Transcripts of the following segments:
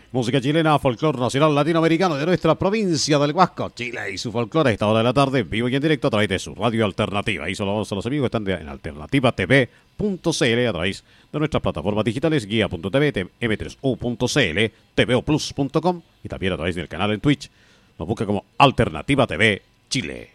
Música chilena, folclore nacional latinoamericano de nuestra provincia del Huasco, Chile y su folclore a esta hora de la tarde, en vivo y en directo a través de su radio alternativa. Y solo vamos a los amigos que están en alternativatv.cl a través de nuestras plataformas digitales, guía.tv, m3u.cl, tvoplus.com y también a través del canal en Twitch. Nos busca como Alternativa TV Chile.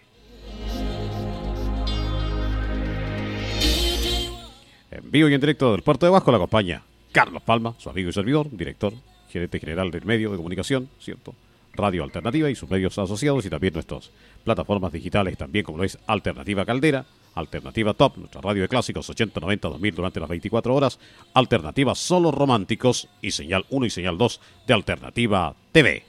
En vivo y en directo del puerto de Huasco la acompaña Carlos Palma, su amigo y servidor, director, gerente general del medio de comunicación, ¿cierto? Radio Alternativa y sus medios asociados y también nuestras plataformas digitales, también como lo es Alternativa Caldera, Alternativa Top, nuestra radio de clásicos 80, 90, 2000 durante las 24 horas, Alternativa Solo Románticos y Señal 1 y Señal 2 de Alternativa TV.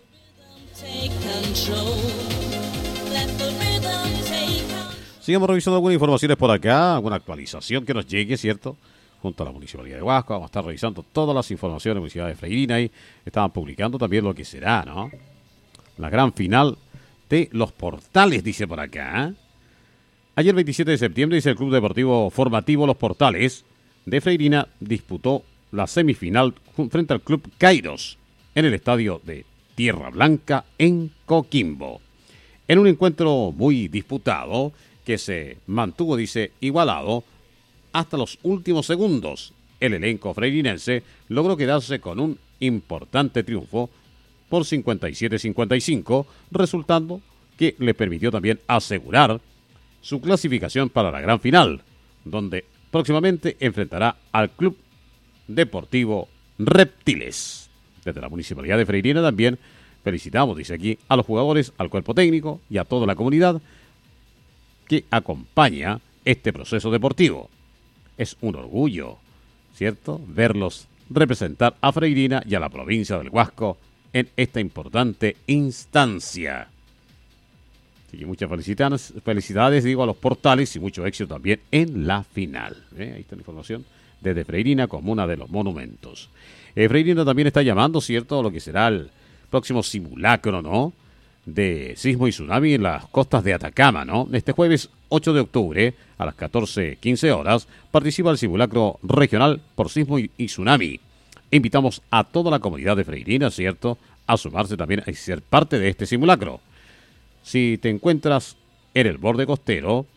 Sigamos revisando algunas informaciones por acá, alguna actualización que nos llegue, ¿cierto? Junto a la Municipalidad de Huasco, vamos a estar revisando todas las informaciones de la Municipalidad de Freirina y estaban publicando también lo que será, ¿no? La gran final de los Portales, dice por acá. Ayer 27 de septiembre, dice el Club Deportivo Formativo Los Portales de Freirina, disputó la semifinal frente al Club Kairos en el estadio de Tierra Blanca en Coquimbo. En un encuentro muy disputado que se mantuvo, dice, igualado hasta los últimos segundos, el elenco freirinense logró quedarse con un importante triunfo por 57-55, resultando que le permitió también asegurar su clasificación para la gran final, donde próximamente enfrentará al Club Deportivo Reptiles. Desde la Municipalidad de Freirina también felicitamos, dice aquí, a los jugadores, al cuerpo técnico y a toda la comunidad que acompaña este proceso deportivo. Es un orgullo, ¿cierto?, verlos representar a Freirina y a la provincia del Huasco en esta importante instancia. Así que muchas felicidades, digo, a los Portales y mucho éxito también en la final. Ahí está la información desde Freirina, comuna de los monumentos. Freirina también está llamando, ¿cierto?, a lo que será el próximo simulacro, ¿no?, de sismo y tsunami en las costas de Atacama, ¿no? Este jueves 8 de octubre a las 14:15 horas participa el simulacro regional por sismo y tsunami. Invitamos a toda la comunidad de Freirina, ¿cierto?, a sumarse también a ser parte de este simulacro. Si te encuentras en el borde costero,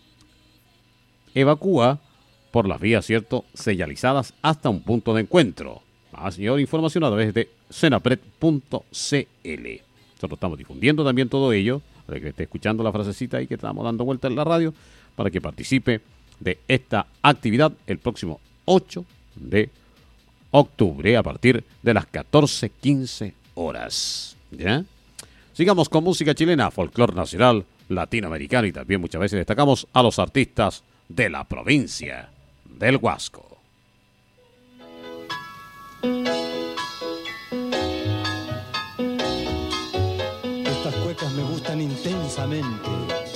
evacúa por las vías, ¿cierto?, señalizadas hasta un punto de encuentro. Más información a través de senapred.cl. Nosotros estamos difundiendo también todo ello, para que esté escuchando la frasecita ahí que estamos dando vuelta en la radio, para que participe de esta actividad el próximo 8 de octubre a partir de las 14:15 horas. ¿Ya? Sigamos con música chilena, folclore nacional, latinoamericano y también muchas veces destacamos a los artistas de la provincia del Huasco. Estas cuecas me gustan intensamente.